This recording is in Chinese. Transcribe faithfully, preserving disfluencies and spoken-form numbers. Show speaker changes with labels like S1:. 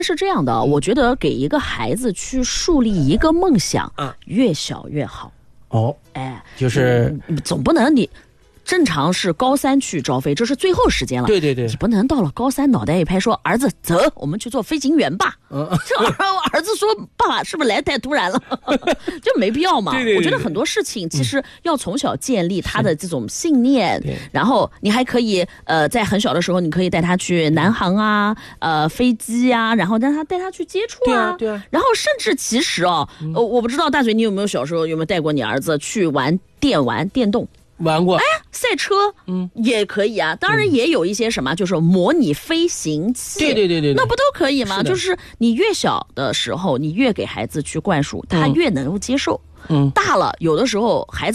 S1: 是这样的，我觉得给一个孩子去树立一个梦想，
S2: 嗯，
S1: 越小越好。
S2: 哦，
S1: 哎，
S2: 就是
S1: 总不能你正常是高三去招飞，这是最后时间了。
S2: 对对对，
S1: 你不能到了高三脑袋一拍说儿子走，我们去做飞行员吧。嗯，这儿子说爸爸是不是来太突然了？就没必要嘛。
S2: 对对对对，
S1: 我觉得很多事情其实要从小建立他的这种信念，然后你还可以呃在很小的时候，你可以带他去南航啊、呃飞机啊，然后让他带他去接触啊。
S2: 对啊对啊。
S1: 然后甚至其实哦，嗯、呃，我不知道大嘴你有没有小时候有没有带过你儿子去玩电玩电动？
S2: 玩过，
S1: 哎，赛车，嗯，也可以啊。当然也有一些什么，就是模拟飞行器，
S2: 对对对对，
S1: 那不都可以吗？就是你越小的时候，你越给孩子去灌输，他越能够接受。嗯，大了有的时候孩子。